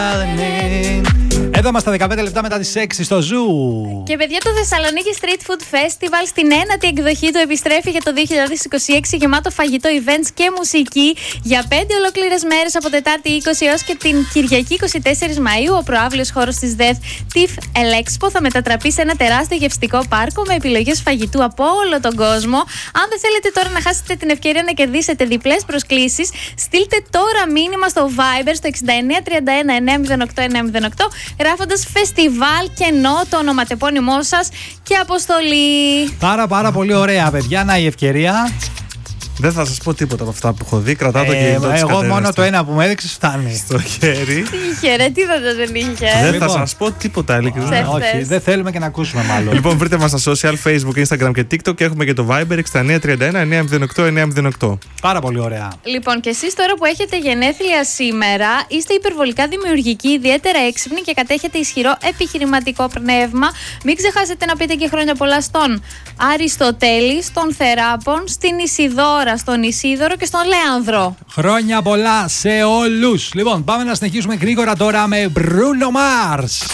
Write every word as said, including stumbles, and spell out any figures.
Εδώ είμαστε δεκαπέντε λεπτά μετά τις έξι στο Ζου. Και παιδιά, το Θεσσαλονίκη Street Food Festival στην ένατη εκδοχή του επιστρέφει για το δύο χιλιάδες είκοσι έξι, γεμάτο φαγητό, events και μουσική για πέντε ολόκληρες μέρες από Τετάρτη είκοσι έως και την Κυριακή είκοσι τέσσερις Μαΐου. Ο προαύλιος χώρος της ΔΕΘ TIFF Elexpo θα μετατραπεί σε ένα τεράστιο γευστικό πάρκο με επιλογές φαγητού από όλο τον κόσμο. Αν δεν θέλετε τώρα να χάσετε την ευκαιρία να κερδίσετε διπλές προσκλήσεις, στείλτε τώρα μήνυμα στο Viber στο εξήντα εννέα τριάντα ένα εννιακόσια οκτώ εννιακόσια οκτώ, γράφοντας φεστιβάλ κενό, το ονοματεπώνυμό σας και αποστολή. Πάρα πάρα πολύ ωραία, παιδιά. Να η ευκαιρία. Δεν θα σας πω τίποτα από αυτά που έχω δει. Κρατάω το Ε, κινητό της εγώ μόνο Κατέρινας το ένα που μου έδειξες φτάνει. στο χέρι. Τι είχε ρε, τι θα δεν είχε. Δεν θα Λοιπόν. σας πω τίποτα, ειλικρινά. Σε- Όχι, Θες. δεν θέλουμε και να ακούσουμε μάλλον. Λοιπόν, βρείτε μας στα social, Facebook, Instagram και TikTok και έχουμε και το Viber εξήντα εννέα τριάντα ένα εννιακόσια οκτώ εννιακόσια οκτώ. Πάρα πολύ ωραία. Λοιπόν, και εσείς τώρα που έχετε γενέθλια σήμερα, είστε υπερβολικά δημιουργικοί, ιδιαίτερα έξυπνοι και κατέχετε ισχυρό επιχειρηματικό πνεύμα. Μην ξεχάσετε να πείτε και χρόνια πολλά στον Αριστοτέλη, στον Θεράπον, στην Ισιδώρα, στον Ισίδωρο και στον Λέανδρο. Χρόνια πολλά σε όλους. Λοιπόν, πάμε να συνεχίσουμε γρήγορα τώρα με Bruno Mars.